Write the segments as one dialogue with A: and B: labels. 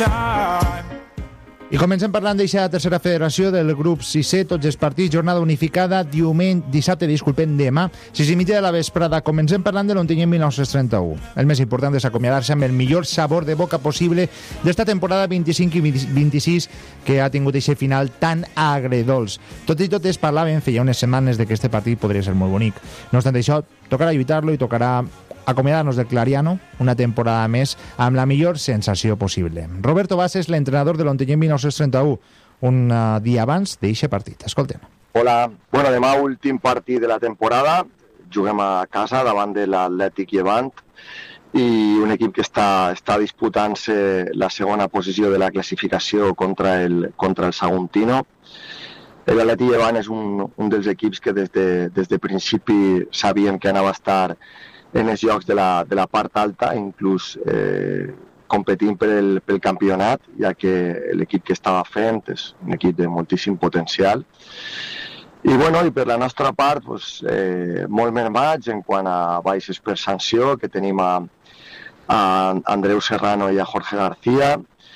A: I comencem parlant d'eixa tercera federació del grup 6è, tots els partits, jornada unificada, dissabte, demà, 6:30 de la vesprada. Comencem parlant de l'Ontinyent 1931. El més important és acomiadar-se amb el millor sabor de boca possible d'esta temporada 25 i 26 que ha tingut eixe final tan agredolç. Tots i totes parlaven, feia unes setmanes, de que este partit podria ser molt bonic. No obstant això, tocarà lluitar-lo i tocarà acomiadar-nos del Clariano una temporada més amb la millor sensació possible. Roberto Bases, l'entrenador de l'Ontinyent 1931, un dia abans d'eixe partit. Escoltem.
B: Hola. Bueno, demà últim partit de la temporada. Juguem a casa davant de l'Atlètic Llevant i un equip que està disputant-se la segona posició de la classificació contra el Saguntino. L'Atlètic Llevant és un dels equips que des de principi sabíem que anava a estar en els jocs de la part alta, inclús competint pel campionat, ja que l'equip que estava fent és un equip de moltíssim potencial. I per la nostra part, molt mermats en quant a baixes per sanció, que tenim a Andreu Serrano i a Jorge García.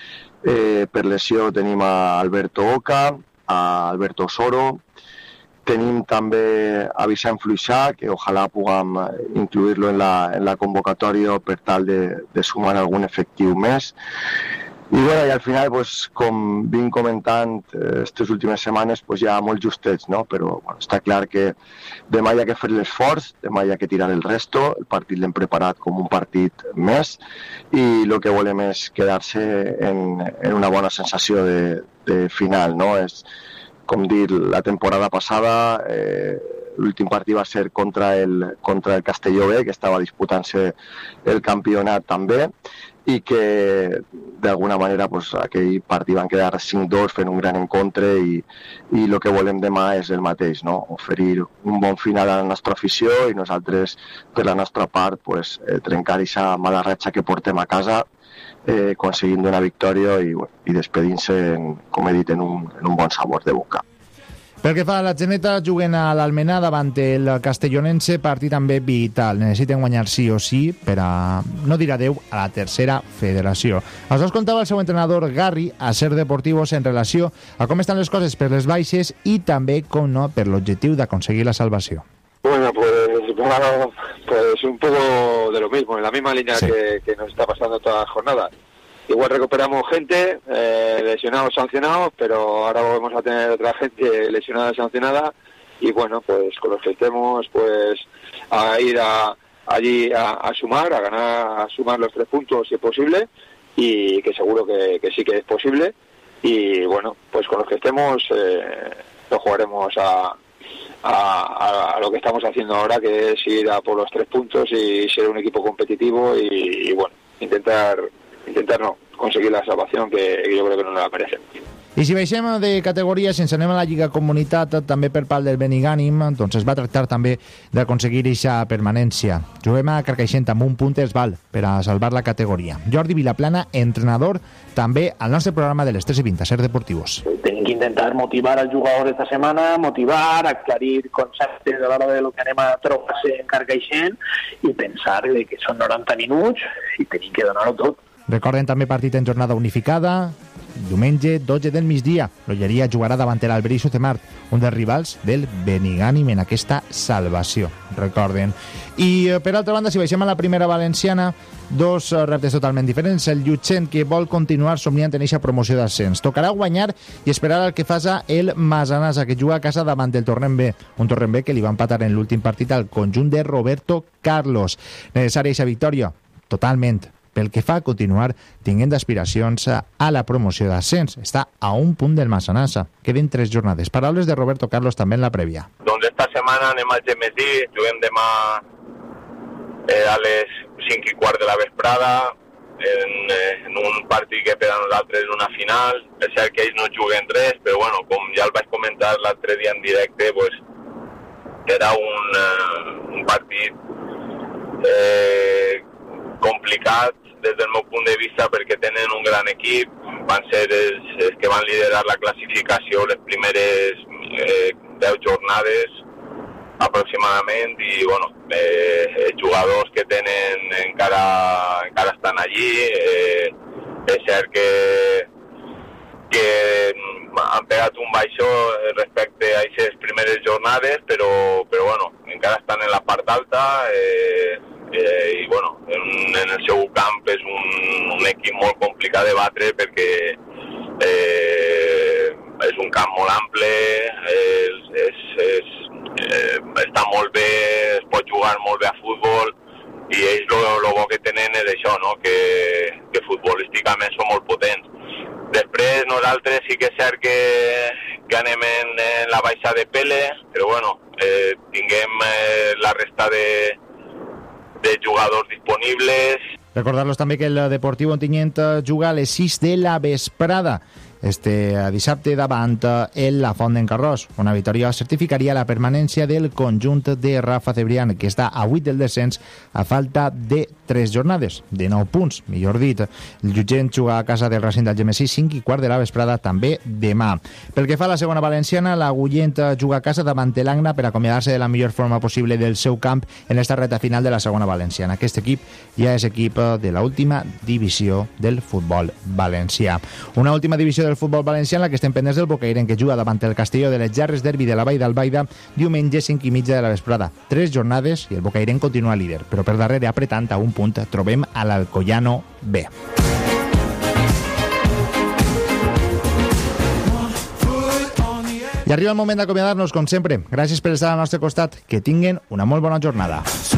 B: Per lesió tenim a Alberto Oca, a Alberto Soro. Tenim també a Vicent Fluixà, que ojalà puguem incluir-lo en la convocatòria per tal de sumar algun efectiu més. I al final, com vinc comentant aquestes últimes setmanes, ja molt justets, no? Però està clar que demà hi ha que fer l'esforç, demà hi ha que tirar el resto, el partit l'hem preparat com un partit més i el que volem és quedar-se en una bona sensació de final, no? És com dir, la temporada passada l'últim partit va ser contra el Castelló B, que estava disputant-se el campionat també, i que d'alguna manera aquell partit van quedar 5-2 fent un gran encontre i el que volem demà és el mateix, no? Oferir un bon final a la nostra afició i nosaltres, per la nostra part, trencar aquesta mala ratxa que portem a casa, aconseguint una victòria i despedint-se, com he dit, en un bon sabor de boca.
A: Pel que fa a la Geneta, juguen a l'Almenar davant el castellonense, partit també vital. Necessiten guanyar sí o sí per a no dir adeu a la tercera federació. Això es contava el seu entrenador Garri a Ser Deportivos en relació a com estan les coses per les baixes i també, com no, per l'objectiu d'aconseguir la salvació.
C: Bueno, un poco de lo mismo, en la misma línea sí. que nos está pasando toda la jornada. Igual recuperamos gente, lesionados, sancionados, pero ahora vamos a tener otra gente lesionada, sancionada, y con los que estemos, a ir allí a sumar, a ganar, a sumar los 3 puntos si es posible, y que seguro que sí que es posible, y con los que estemos, lo jugaremos a lo que estamos haciendo ahora, que es ir a por los 3 puntos y ser un equipo competitivo y intentar no, conseguir la salvación que yo creo que no la merecen.
A: I si baixem de categoria, si ens anem a la Lliga Comunitat, també per part del Benigànim, doncs es va tractar també d'aconseguir aquesta permanència. Juguem a Carcaixent amb un punt es val per a salvar la categoria. Jordi Vilaplana, entrenador, també al nostre programa de les 3:20 a Ser Deportivos.
D: Tenim que intentar motivar als jugadors esta setmana, aclarir conceptes a l'hora de lo que anem a trobar-se en Carcaixent i pensar que són 90 minuts i tenim que donar-ho tot.
A: Recorden també partit en jornada unificada. Diumenge, 12 del migdia, l'Olleria jugarà davant l'Alberic Temart, un dels rivals del Benigànim en aquesta salvació, recorden. I per altra banda, si baixem a la primera valenciana, 2 reptes totalment diferents. El Llutxent, que vol continuar somniant en eixa promoció d'ascens. Tocarà guanyar i esperar al que faça el Massanassa, que juga a casa davant del Torrent B, un Torrent B que li va empatar en l'últim partit al conjunt de Roberto Carlos. Necessària eixa victòria? Totalment. Pel que fa a continuar tinguent aspiracions a la promoció d'ascens. Està a un punt del Massanassa. Queden 3 jornades. Paraules de Roberto Carlos també en la prèvia.
E: Doncs esta setmana anem al Gemesí, juguem demà a les 5:15 de la vesprada en un partit que per a nosaltres és una final. És cert que ells no juguen res, però com ja el vaig comentar l'altre dia en directe, era un partit complicat des del meu punt de vista perquè tenen un gran equip, van ser els que van liderar la classificació les primeres 10 jornades aproximadament i els jugadors que tenen encara estan allí, És cert que han pegat un baixó respecte a aquestes primeres jornades, però bueno, encara estan en la part alta i bueno, en el seu camp és un equip molt complicat de batre perquè és un camp molt ample, està molt bé, es pot jugar molt bé a futbol i ells el bo que tenen és això, no? que futbolísticament són molt potents. Després nosaltres sí que és cert que anem en la baixa de pele, però bueno, tinguem la resta de jugadors disponibles.
A: Recordar-los també que el Deportiu Ontinyent juga a les 6 de la vesprada dissabte davant la Font d'en Carròs. Una victòria certificaria la permanència del conjunt de Rafa Cebrián, que està a 8 del descens a falta de 3 jornades, de 9 punts, millor dit. El Llutxent juga a casa del Racing d'Algemesí 5:15 de la vesprada, també demà. Pel que fa a la segona valenciana, l'Agullent juga a casa davant l'Agna per acomiadar-se de la millor forma possible del seu camp en esta reta final de la segona valenciana. Aquest equip ja és equip de l'última divisió del futbol valencià. Una última divisió del futbol valencià en la que estem pendents del Bocairent, que juga davant el Castelló de les Gerres, derbi de la Vall d'Albaida, diumenge 5:30 de la vesprada. 3 jornades i el Bocairent continua líder, però per darrere, apretant a un punt, trobem a l'Alcoyano B. I arriba el moment d'acomiadar-nos, com sempre. Gràcies per estar al nostre costat. Que tinguen una molt bona jornada.